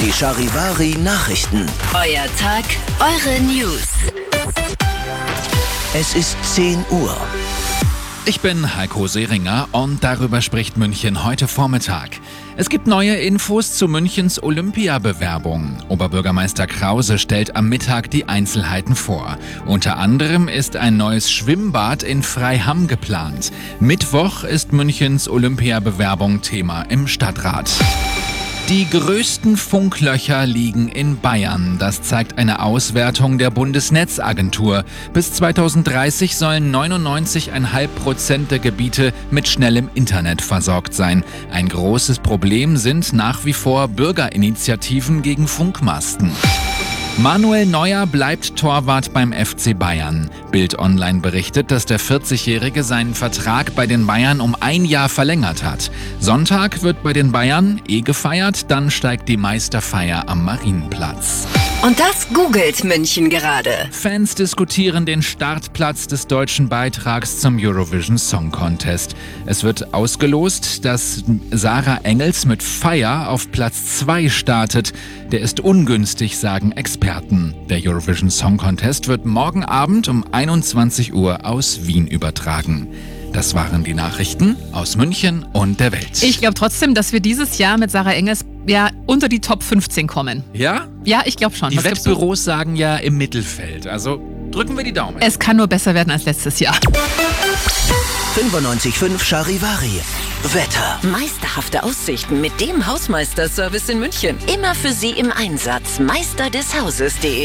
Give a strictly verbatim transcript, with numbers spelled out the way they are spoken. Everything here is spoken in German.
Die Charivari Nachrichten. Euer Tag, eure News. Es ist zehn Uhr. Ich bin Heiko Seringer und darüber spricht München heute Vormittag. Es gibt neue Infos zu Münchens Olympiabewerbung. Oberbürgermeister Krause stellt am Mittag die Einzelheiten vor. Unter anderem ist ein neues Schwimmbad in Freiham geplant. Mittwoch ist Münchens Olympiabewerbung Thema im Stadtrat. Die größten Funklöcher liegen in Bayern. Das zeigt eine Auswertung der Bundesnetzagentur. Bis zweitausenddreißig sollen neunundneunzig Komma fünf Prozent der Gebiete mit schnellem Internet versorgt sein. Ein großes Problem sind nach wie vor Bürgerinitiativen gegen Funkmasten. Manuel Neuer bleibt Torwart beim F C Bayern. Bild Online berichtet, dass der vierzigjährige seinen Vertrag bei den Bayern um ein Jahr verlängert hat. Sonntag wird bei den Bayern eh gefeiert, dann steigt die Meisterfeier am Marienplatz. Und das googelt München gerade. Fans diskutieren den Startplatz des deutschen Beitrags zum Eurovision Song Contest. Es wird ausgelost, dass Sarah Engels mit Fire auf Platz zwei startet. Der ist ungünstig, sagen Experten. Der Eurovision Song Contest wird morgen Abend um einundzwanzig Uhr aus Wien übertragen. Das waren die Nachrichten aus München und der Welt. Ich glaube trotzdem, dass wir dieses Jahr mit Sarah Engels ja unter die Top fünfzehn kommen. Ja? Ja, ich glaube schon. Die Was glaubst Wettbüros sagen ja im Mittelfeld. Also drücken wir die Daumen. du? Es kann nur besser werden als letztes Jahr. fünfundneunzig Komma fünf Charivari. Wetter. Meisterhafte Aussichten mit dem Hausmeisterservice in München. Immer für Sie im Einsatz. Meister des Hauses punkt de